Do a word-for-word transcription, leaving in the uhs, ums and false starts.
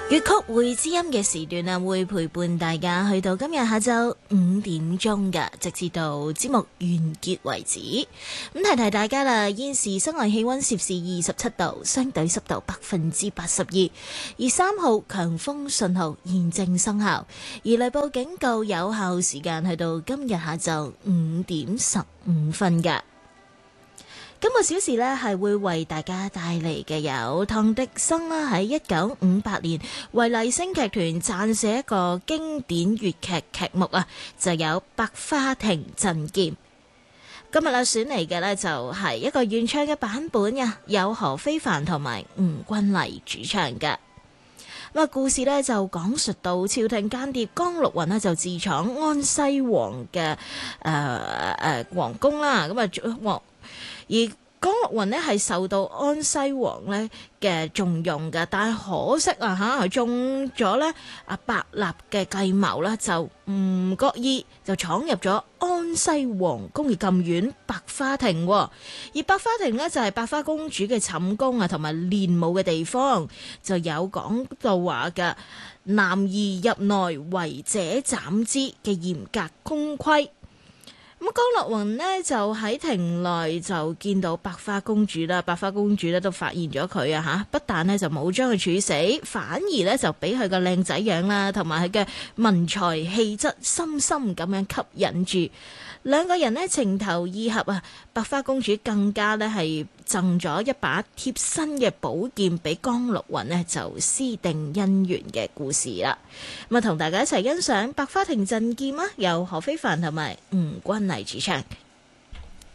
粵曲會知音嘅時段啊，會陪伴大家去到今日下晝五點鐘㗎，直至到節目完結為止。咁提提大家啦，現時室外氣溫攝氏二十七度，相對濕度百分之八十二，而三號強風信號現正生效，而雷暴警告有效時間去到今日下晝五點十五分㗎。今個小時呢係會為大家帶嚟嘅有唐滌生啦，喺一九五八年為麗聲劇團撰寫一個經典粵劇劇目啊，就有《百花亭陣劍》。今日啊選嚟嘅呢就係一個原唱嘅版本啊，有何非凡同埋吳君麗主唱嘅。咁啊，故事呢就講述到朝廷間諜江陸雲呢就自闖安西王嘅誒誒皇宮啦，咁啊皇。而江陸雲呢係受到安西王呢嘅重用嘅，但係可惜啊嚇，係中咗呢阿白立嘅計謀啦，就唔覺意就闖入咗安西皇宮嘅禁院百花亭。而百花亭呢，就係百花公主嘅寢宮啊，同埋練武嘅地方，就有講到話嘅男兒入內違者斬之嘅嚴格公規。咁江陸雲呢就喺亭內就見到百花公主啦，百花公主咧都發現咗佢啊吓，不但呢就冇將佢處死，反而呢就俾佢個靚仔樣啦，同埋佢嘅文才氣質深深咁樣吸引住，兩個人呢情投意合啊！百花公主更加呢係贈咗一把貼身嘅寶劍俾江陸雲呢，就私定姻緣嘅故事啦。咁啊，同大家一齊欣賞《百花亭陣劍》啊，由何非凡同埋吳君麗主唱。